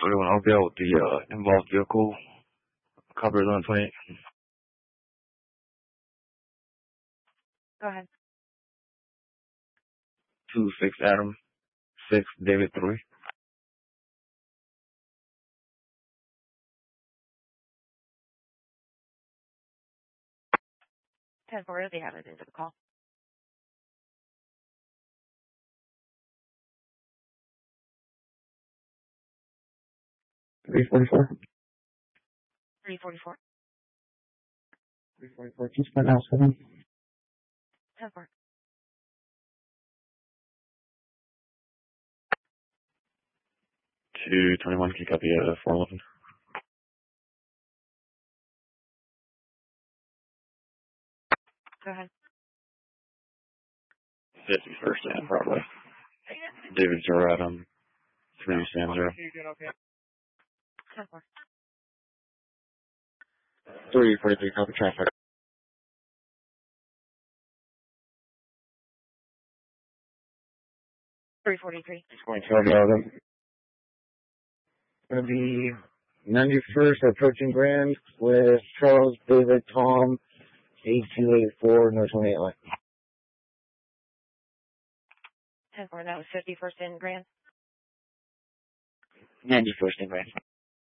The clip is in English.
31, I'll be out with the involved vehicle. Copy on 28. Go ahead. 26 Adam, 6 David 3. 10-4, they have it into the call. 344. 344. 344. Just put out 7. 10-4. 221, can you copy 411? Go ahead. 51st and Broadway. David 0 Adam, 3 Sam 0. 10-4. 343, copy traffic. 343. It's going to going to be 91st approaching Grand with Charles, David, Tom, 8284, North 28 line. 10-4, that was 51st in Grand. 91st in Grand.